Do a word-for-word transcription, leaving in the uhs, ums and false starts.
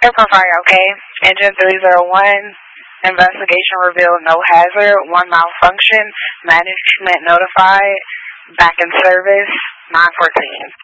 Airport fire, okay. Engine three zero one, investigation revealed no hazard, one malfunction, management notified, back in service, nine fourteen.